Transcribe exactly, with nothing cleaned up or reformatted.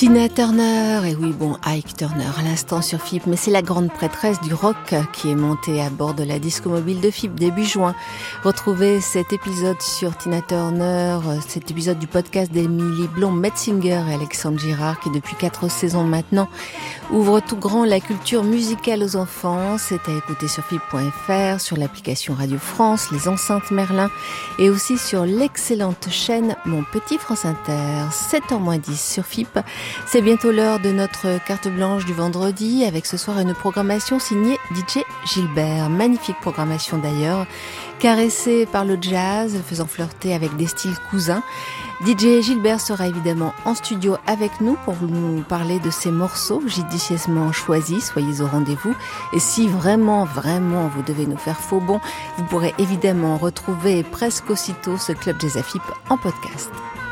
Tina Turner, et oui bon, Ike Turner à l'instant sur F I P, mais c'est la grande prêtresse du rock qui est montée à bord de la disco mobile de F I P début juin. Retrouvez cet épisode sur Tina Turner, cet épisode du podcast d'Emily Blom-Metzinger et Alexandre Girard qui depuis quatre saisons maintenant ouvre tout grand la culture musicale aux enfants. C'est à écouter sur F I P point F R, sur l'application Radio France, les enceintes Merlin et aussi sur l'excellente chaîne Mon Petit France Inter. sept heures moins dix sur F I P. C'est bientôt l'heure de notre carte blanche du vendredi avec ce soir une programmation signée D J Gilbert. Magnifique programmation d'ailleurs, caressée par le jazz, faisant flirter avec des styles cousins. D J Gilbert sera évidemment en studio avec nous pour nous parler de ses morceaux judicieusement choisis. Soyez au rendez-vous. Et si vraiment, vraiment vous devez nous faire faux bon, vous pourrez évidemment retrouver presque aussitôt ce Club Jazz à F I P en podcast.